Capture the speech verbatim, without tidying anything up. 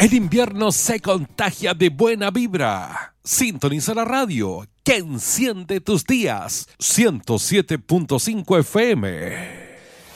El invierno se contagia de buena vibra. Sintoniza la radio que enciende tus días. ciento siete punto cinco F M.